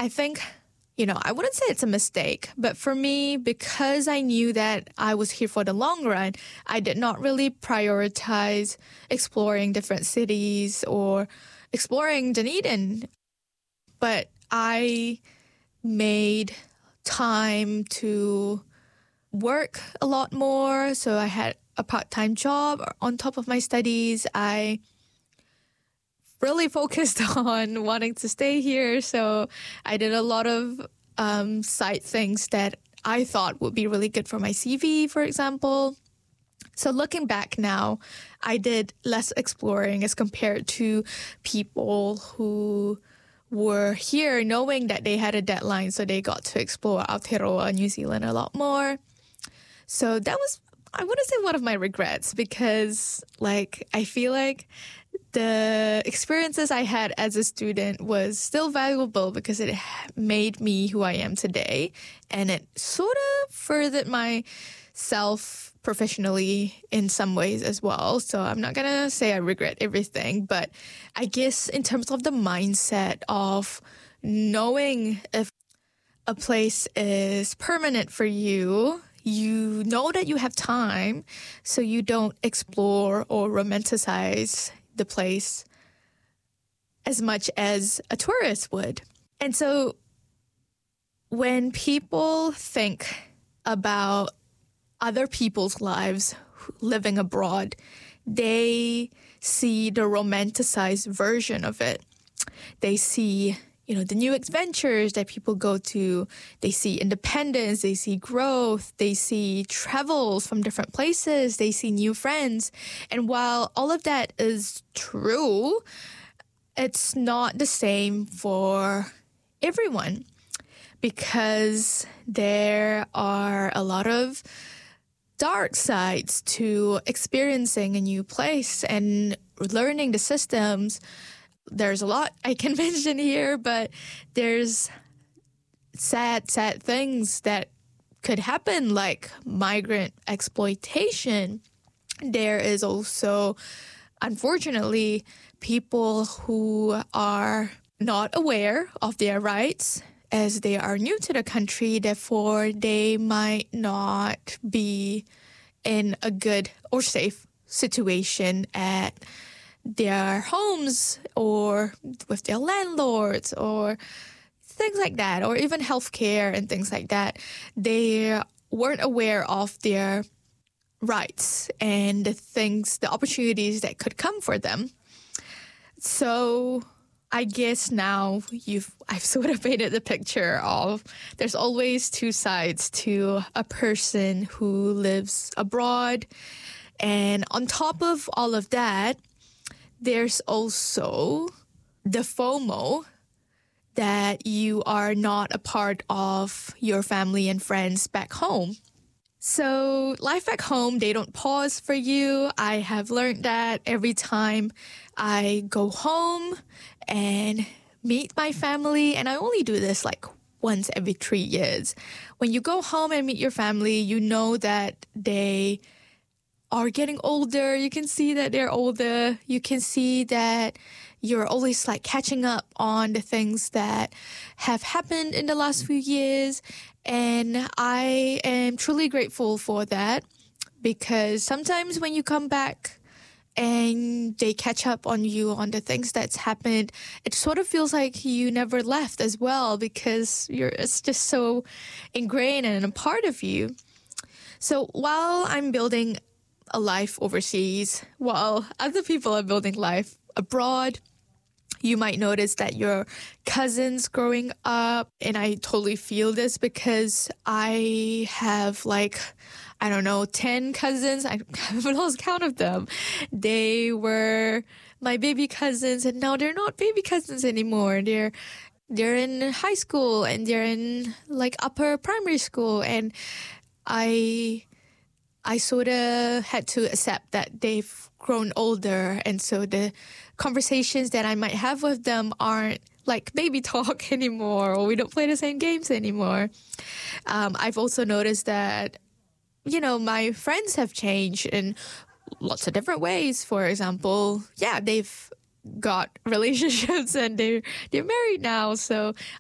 I think, I wouldn't say it's a mistake, but for me, because I knew that I was here for the long run, I did not really prioritize exploring different cities or exploring Dunedin. But I made time to work a lot more. So I had a part-time job on top of my studies. I really focused on wanting to stay here. So I did a lot of side things that I thought would be really good for my CV, for example. So looking back now, I did less exploring as compared to people who were here knowing that they had a deadline, so they got to explore Aotearoa, New Zealand a lot more. So that was, I wouldn't say one of my regrets, because I feel like the experiences I had as a student was still valuable because it made me who I am today, and it sort of furthered myself professionally in some ways as well. So I'm not going to say I regret everything, but I guess in terms of the mindset of knowing if a place is permanent for you, you know that you have time, so you don't explore or romanticize the place as much as a tourist would. And so when people think about other people's lives living abroad, they see the romanticized version of it. They see, the new adventures that people go to. They see independence, they see growth, they see travels from different places, they see new friends. And while all of that is true, it's not the same for everyone, because there are a lot of dark sides to experiencing a new place and learning the systems. There's a lot I can mention here, but there's sad things that could happen, like migrant exploitation. There is also, unfortunately, people who are not aware of their rights as they are new to the country. Therefore, they might not be in a good or safe situation at their homes or with their landlords or things like that, or even healthcare and things like that. They weren't aware of their rights and the opportunities that could come for them. So I guess now I've sort of painted the picture of there's always two sides to a person who lives abroad. And on top of all of that, there's also the FOMO that you are not a part of your family and friends back home. So life back home, they don't pause for you. I have learned that every time I go home and meet my family, and I only do this once every 3 years. When you go home and meet your family, you know that they are getting older. You can see that they're older. You can see that you're always catching up on the things that have happened in the last few years. And I am truly grateful for that, because sometimes when you come back and they catch up on you on the things that's happened, it sort of feels like you never left as well, because it's just so ingrained and a part of you. So while I'm building a life overseas, while other people are building life abroad, you might notice that your cousins growing up, and I totally feel this because I have 10 cousins. I have lost count of them. They were my baby cousins, and now they're not baby cousins anymore. They're in high school, and they're in upper primary school, and I sort of had to accept that they've grown older, and so the conversations that I might have with them aren't baby talk anymore, or we don't play the same games anymore. I've also noticed that, my friends have changed in lots of different ways. For example, they've got relationships and they're married now. So